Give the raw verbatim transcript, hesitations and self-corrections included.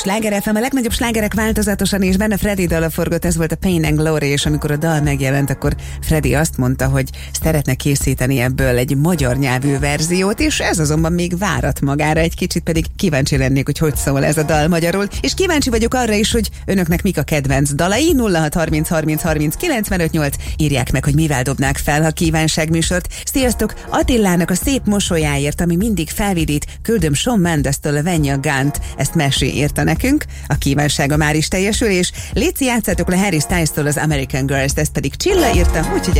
Sláger ef em, a legnagyobb slágerek változatosan, és benne Freddy dala forgott, ez volt a Pain and Glory, és amikor a dal megjelent, akkor Freddy azt mondta, hogy szeretne készíteni ebből egy magyar nyelvű verziót, és ez azonban még várat magára, egy kicsit pedig kíváncsi lennék, hogy hogy szól ez a dal magyarul, és kíváncsi vagyok arra is, hogy önöknek mik a kedvenc dalai. Nulla hat harminc harminc harminc kilencvenöt nyolc, írják meg, hogy mivel dobnák fel, ha kívánságműsort. Sziasztok! Attilának a szép mosolyáért, ami mindig felvidít, küldöm Shawn Mendes-től a Venya Gánt, ezt Messi írta nekünk, a kívánsága már is teljesül, és léci játszátok le Harry Styles-től az American Girls-t, ezt pedig Csilla írta, úgyhogy